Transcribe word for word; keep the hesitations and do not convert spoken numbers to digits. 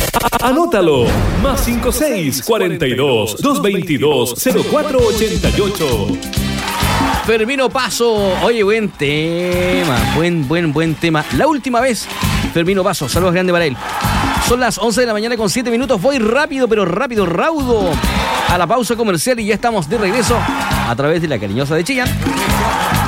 Anótalo. Más cinco seis cuarenta y dos, doscientos veintidós, cero cuatro ochenta y ocho. Fermino Paso. Oye, buen tema. Buen, buen, buen tema. La última vez, Fermino Paso. Saludos grandes para él. Son las once de la mañana con siete minutos. Voy rápido, pero rápido, raudo a la pausa comercial y ya estamos de regreso a través de la cariñosa de Chillán.